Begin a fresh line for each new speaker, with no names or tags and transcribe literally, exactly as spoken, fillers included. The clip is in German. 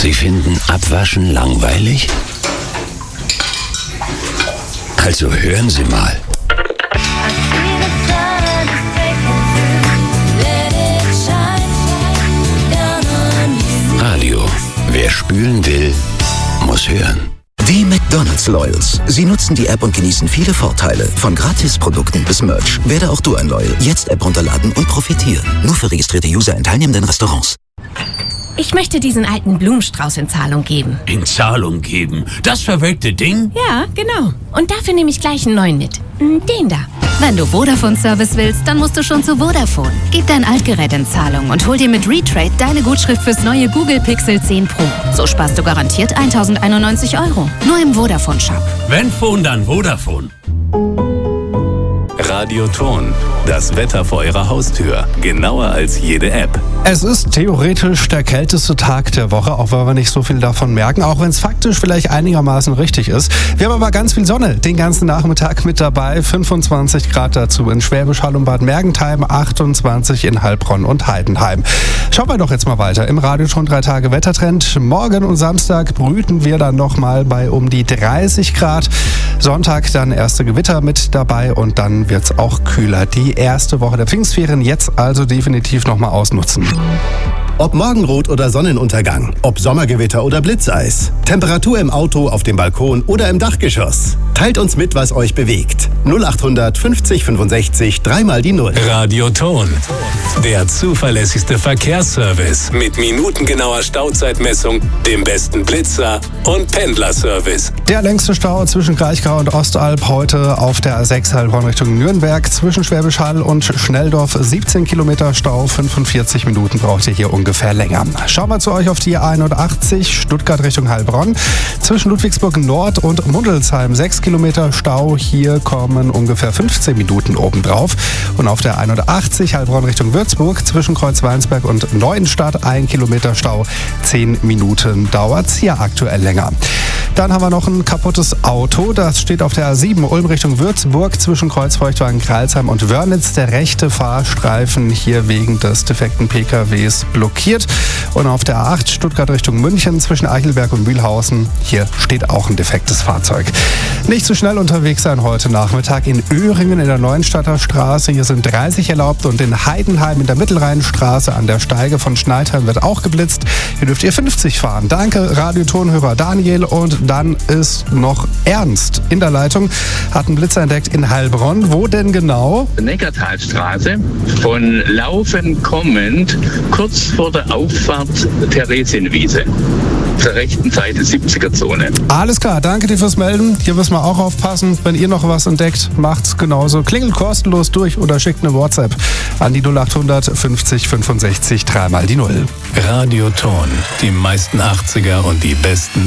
Sie finden Abwaschen langweilig? Also hören Sie mal. Radio. Wer spülen will, muss hören.
Die McDonald's Loyals. Sie nutzen die App und genießen viele Vorteile. Von Gratisprodukten bis Merch. Werde auch du ein Loyal. Jetzt App runterladen und profitieren. Nur für registrierte User in teilnehmenden Restaurants.
Ich möchte diesen alten Blumenstrauß in Zahlung geben.
In Zahlung geben? Das verwelkte Ding?
Ja, genau. Und dafür nehme ich gleich einen neuen mit. Den da.
Wenn du Vodafone-Service willst, dann musst du schon zu Vodafone. Gib dein Altgerät in Zahlung und hol dir mit Retrade deine Gutschrift fürs neue Google Pixel zehn Pro. So sparst du garantiert tausendeinundneunzig Euro. Nur im Vodafone-Shop.
Wenn Phone, dann Vodafone.
Radioton. Das Wetter vor Ihrer Haustür. Genauer als jede App.
Es ist theoretisch der kälteste Tag der Woche, auch weil wir nicht so viel davon merken, auch wenn es faktisch vielleicht einigermaßen richtig ist. Wir haben aber ganz viel Sonne den ganzen Nachmittag mit dabei. fünfundzwanzig Grad dazu in Schwäbisch Hall und Bad Mergentheim, achtundzwanzig in Heilbronn und Heidenheim. Schauen wir doch jetzt mal weiter im Radioton drei Tage Wettertrend. Morgen und Samstag brüten wir dann nochmal bei um die dreißig Grad. Sonntag dann erste Gewitter mit dabei und dann wird es auch kühler. Die erste Woche der Pfingstferien jetzt also definitiv nochmal ausnutzen.
Ob Morgenrot oder Sonnenuntergang, ob Sommergewitter oder Blitzeis, Temperatur im Auto, auf dem Balkon oder im Dachgeschoss. Teilt uns mit, was euch bewegt. null achthundert fünfzig fünfundsechzig, dreimal die Null.
Radioton. Der zuverlässigste Verkehrsservice mit minutengenauer Stauzeitmessung, dem besten Blitzer und Pendlerservice.
Der längste Stau zwischen Kraichgau und Ostalb heute auf der A sechs Heilbronn Richtung Nürnberg. Zwischen Schwäbisch Hall und Schnelldorf siebzehn Kilometer Stau, fünfundvierzig Minuten braucht ihr hier ungefähr länger. Schauen wir zu euch auf die A einundachtzig, Stuttgart Richtung Heilbronn. Zwischen Ludwigsburg Nord und Mundelsheim sechs Kilometer Stau. Hier kommen ungefähr fünfzehn Minuten obendrauf. Und auf der einundachtzig Heilbronn Richtung Würzburg zwischen Kreuzweinsberg und Neuenstadt ein Kilometer Stau. zehn Minuten dauert es hier aktuell länger. Dann haben wir noch ein kaputtes Auto. Das steht auf der A sieben Ulm Richtung Würzburg zwischen Kreuzfeuchtwagen-Kreilsheim und Wörnitz. Der rechte Fahrstreifen hier wegen des defekten P K Ws blockiert. Und auf der A acht Stuttgart Richtung München zwischen Eichelberg und Mühlhausen. Hier steht auch ein defektes Fahrzeug. Nicht zu schnell unterwegs sein heute Nachmittag in Öhringen in der Neuenstadter Straße. Hier sind dreißig erlaubt und in Heidenheim in der Mittelrheinstraße an der Steige von Schneidheim wird auch geblitzt. Hier dürft ihr fünfzig fahren. Danke, Radiotonhörer Daniel. Und dann ist noch Ernst in der Leitung. Hat einen Blitzer entdeckt in Heilbronn. Wo denn genau?
Neckartalstraße, von Laufen kommend, kurz vor der Auffahrt Theresienwiese. Auf der rechten Seite siebziger Zone.
Alles klar, danke dir fürs Melden. Hier müssen wir auch aufpassen. Wenn ihr noch was entdeckt, macht's genauso. Klingelt kostenlos durch oder schickt eine WhatsApp an die null achthundert fünfzig fünfundsechzig, dreimal die Null.
Radioton. Die meisten achtziger und die besten